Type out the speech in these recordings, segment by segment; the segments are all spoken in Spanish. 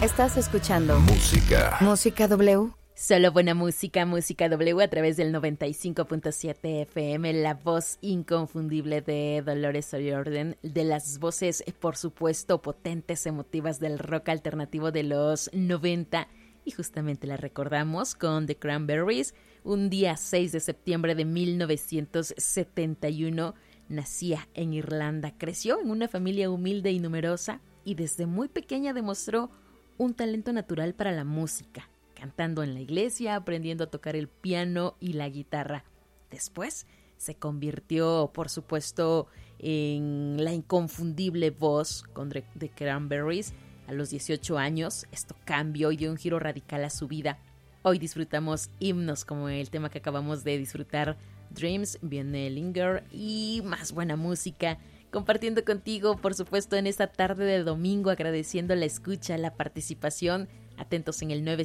Estás escuchando Música W. Solo buena música, Música W a través del 95.7 FM, la voz inconfundible de Dolores O'Riordan, de las voces, por supuesto, potentes, emotivas del rock alternativo de los 90. Y justamente la recordamos con The Cranberries. Un día 6 de septiembre de 1971 nacía en Irlanda. Creció en una familia humilde y numerosa y desde muy pequeña demostró un talento natural para la música, cantando en la iglesia, aprendiendo a tocar el piano y la guitarra. Después se convirtió, por supuesto, en la inconfundible voz con The Cranberries. A los 18 años, esto cambió y dio un giro radical a su vida. Hoy disfrutamos himnos como el tema que acabamos de disfrutar, Dreams, viene Linger y más buena música. Compartiendo contigo, por supuesto, en esta tarde de domingo, agradeciendo la escucha, la participación. Atentos en el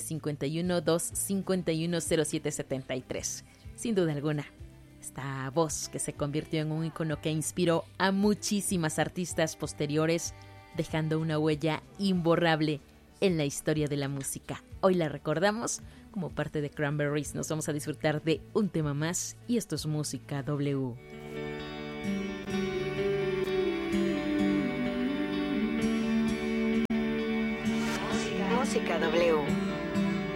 951-251-0773. Sin duda alguna, esta voz que se convirtió en un ícono que inspiró a muchísimas artistas posteriores, dejando una huella imborrable en la historia de la música. Hoy la recordamos como parte de Cranberries. Nos vamos a disfrutar de un tema más y esto es Música W. Música W.